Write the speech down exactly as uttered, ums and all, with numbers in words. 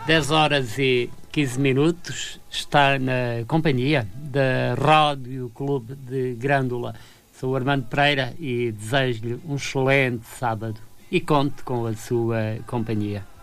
dez horas e quinze minutos, está na companhia da Rádio Clube de Grândola. Sou Armando Pereira e desejo-lhe um excelente sábado e conte com a sua companhia.